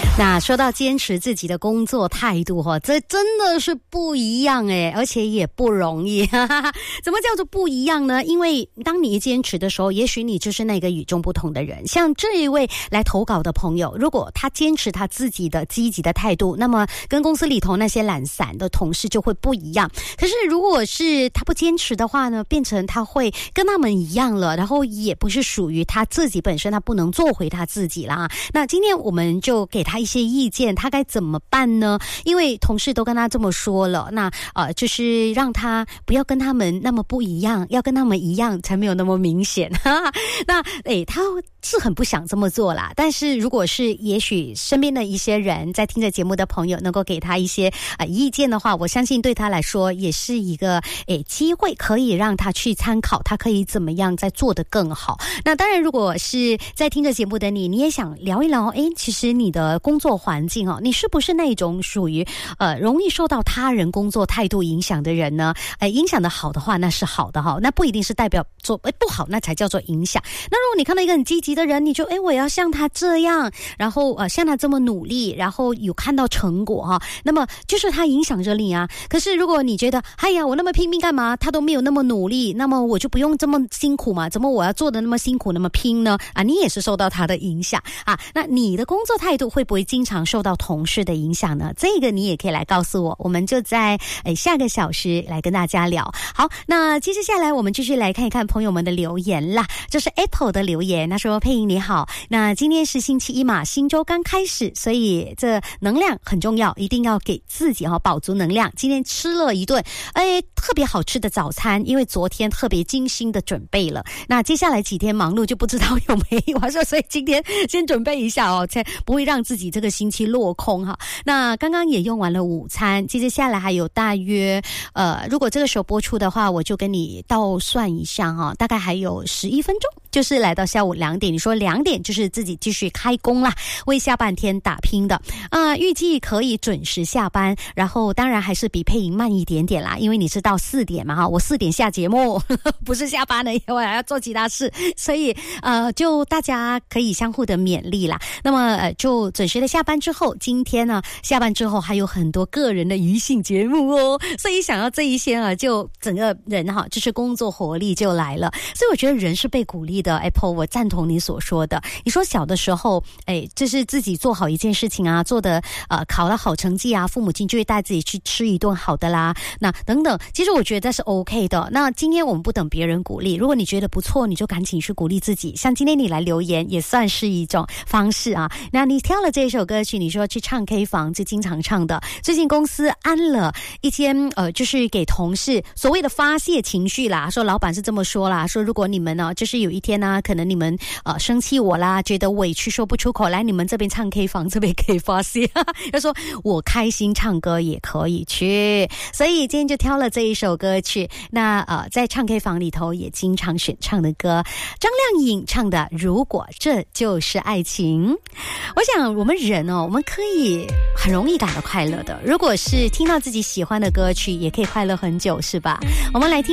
那说到坚持自己的工作态度这真的是不一样而且也不容易怎么叫做不一样呢？因为当你坚持的时候，也许你就是那个与众不同的人。像这一位来投稿的朋友，如果他坚持他自己的积极的态度，那么跟公司里头那些懒散的同事就会不一样。可是如果是他不坚持的话呢，变成他会跟他们一样了，然后也不是属于他自己本身，他不能做回他自己啦。那今天我们就给他一些意见，他该怎么办呢？因为同事都跟他这么说了，那就是让他不要跟他们那么不一样，要跟他们一样才没有那么明显那他是很不想这么做啦，但是如果是也许身边的一些人在听着节目的朋友能够给他一些意见的话，我相信对他来说也是一个机会，可以让他去参考，他可以怎么样再做得更好。那当然如果是在听着节目的你也想聊一聊其实你的工作环境你是不是那种属于容易受到他人工作态度影响的人呢？影响的好的话那是好的那不一定是代表做不好，那才叫做影响。那如果你看到一个很积极的人，你就我要像他这样，然后像他这么努力，然后有看到成果那么就是他影响着你啊。可是如果你觉得我那么拼命干嘛，他都没有那么努力，那么我就不用这么辛苦嘛，怎么我要做的那么辛苦那么拼呢？你也是受到他的影响那你的工作态度会不会经常受到同事的影响呢？这个你也可以来告诉我，我们就在下个小时来跟大家聊。好，那接着下来我们继续来看一看朋友们的留言啦。这是 Apple 的留言，他说佩莹你好，那今天是星期一嘛，新周刚开始，所以这能量很重要，一定要给自己饱足能量。今天吃了一顿特别好吃的早餐，因为昨天特别精心的准备了，那接下来几天忙碌就不知道有没有所以今天先准备一下才不会让自己这个星期落空那刚刚也用完了午餐，接着下来还有大约如果这个时候播出的话，我就跟你倒算一下大概还有11分钟，就是来到下午2点。你说2点就是自己继续开工啦，为下半天打拼的预计可以准时下班，然后当然还是比佩莹慢一点点啦，因为你是到4点嘛我4点下节目不是下班了，我还要做其他事，所以就大家可以相互的勉励啦。那么就准时的下班之后，今天呢下班之后还有很多个人的娱性节目所以想要这一些就整个人就是工作活力就来了。所以我觉得人是被鼓励的 Apple， 我赞同你所说的。你说小的时候就是自己做好一件事情做的考了好成绩父母亲就会带自己去吃一顿好的啦，那等等，其实我觉得是 OK 的。那今天我们不等别人鼓励，如果你觉得不错，你就赶紧去鼓励自己。像今天你来留言也算是一种方式那你挑了这首歌曲，你说去唱 K 房就经常唱的，最近公司安了一间就是给同事所谓的发泄情绪啦，说老板是这么说啦，说如果你们就是有一天可能你们生气我啦，觉得委屈说不出口，来你们这边唱 K 房，这边可以发泄他说我开心唱歌也可以去，所以今天就挑了这一首歌曲。那在唱 K 房里头也经常选唱的歌，张靓颖唱的如果这就是爱情。我想我们人我们可以很容易感到快乐的，如果是听到自己喜欢的歌曲也可以快乐很久，是吧？我们来听